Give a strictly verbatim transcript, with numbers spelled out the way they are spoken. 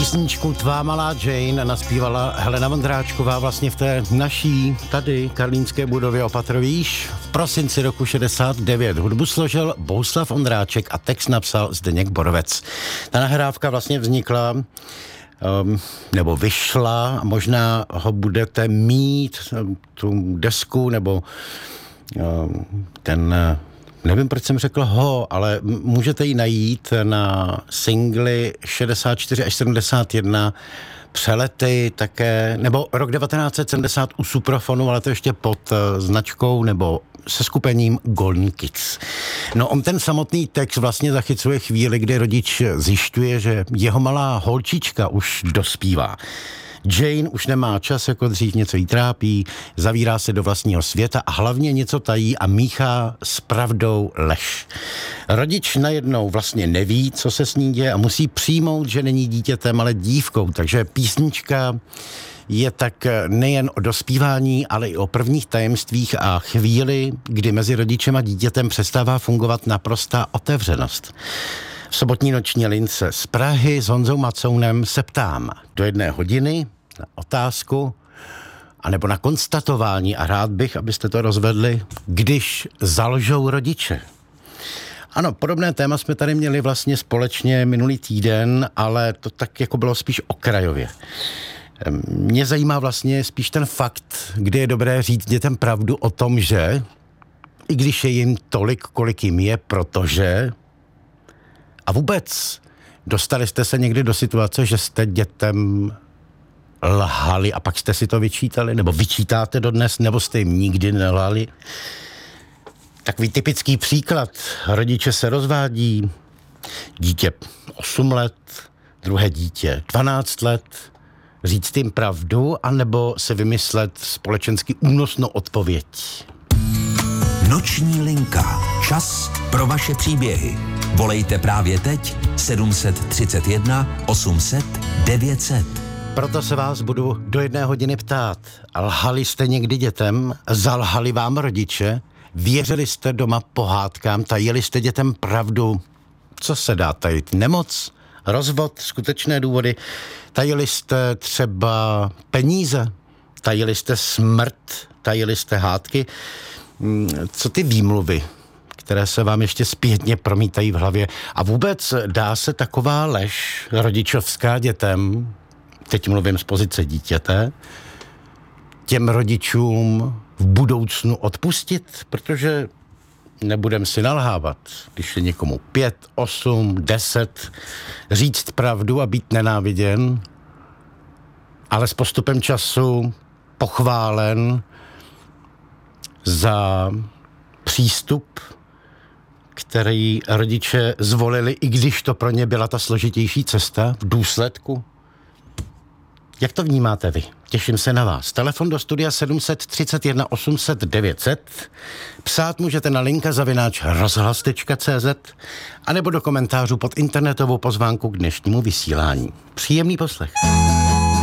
Písničku Tvá malá Jane naspívala Helena Vondráčková vlastně v té naší tady karlínské budově Opatrovíš v prosinci roku šedesát devět. Hudbu složil Bohuslav Ondráček a text napsal Zdeněk Borovec. Ta nahrávka vlastně vznikla um, nebo vyšla, možná ho budete mít, tu desku nebo um, ten... Nevím, proč jsem řekl ho, ale můžete ji najít na singly šedesát čtyři až sedmdesát jedna, Přelety také, nebo rok devatenáct set sedmdesát u Suprafonu, ale to ještě pod značkou nebo se skupením Golden Kids. No on ten samotný text vlastně zachycuje chvíli, kdy rodič zjišťuje, že jeho malá holčička už dospívá. Jane už nemá čas jako dřív, něco jí trápí, zavírá se do vlastního světa a hlavně něco tají a míchá s pravdou lež. Rodič najednou vlastně neví, co se s ní děje a musí přijmout, že není dítětem, ale dívkou, takže písnička je tak nejen o dospívání, ale i o prvních tajemstvích a chvíli, kdy mezi rodičem a dítětem přestává fungovat naprostá otevřenost. V sobotní noční lince z Prahy s Honzou Macounem se ptám do jedné hodiny na otázku anebo na konstatování a rád bych, abyste to rozvedli, když zalžou rodiče. Ano, podobné téma jsme tady měli vlastně společně minulý týden, ale to tak jako bylo spíš okrajově. Mě zajímá vlastně spíš ten fakt, kdy je dobré říct dětem pravdu o tom, že i když je jim tolik, kolik jim je, protože... A vůbec, dostali jste se někdy do situace, že jste dětem lhali a pak jste si to vyčítali, nebo vyčítáte dodnes, nebo jste jim nikdy nelhali? Takový typický příklad. Rodiče se rozvádí, dítě osm let, druhé dítě dvanáct let, říct jim pravdu, anebo se vymyslet společensky únosnou odpověď. Noční linka. Čas pro vaše příběhy. Volejte právě teď sedm set třicet jedna osm set devět set. Proto se vás budu do jedné hodiny ptát. Lhali jste někdy dětem? Zalhali vám rodiče? Věřili jste doma pohádkám? Tajili jste dětem pravdu? Co se dá tajit? Nemoc? Rozvod? Skutečné důvody? Tajili jste třeba peníze? Tajili jste smrt? Tajili jste hádky? Co ty výmluvy, které se vám ještě zpětně promítají v hlavě? A vůbec dá se taková lež rodičovská dětem, teď mluvím z pozice dítěte, těm rodičům v budoucnu odpustit? Protože nebudem si nalhávat, když je někomu pět, osm, deset, říct pravdu a být nenáviděn, ale s postupem času pochválen za přístup, který rodiče zvolili, i když to pro ně byla ta složitější cesta v důsledku. Jak to vnímáte vy? Těším se na vás. Telefon do studia sedm set třicet jedna osm set devět set. Psát můžete na linka zavináč rozhlas tečka cé zet anebo do komentářů pod internetovou pozvánku k dnešnímu vysílání. Příjemný poslech.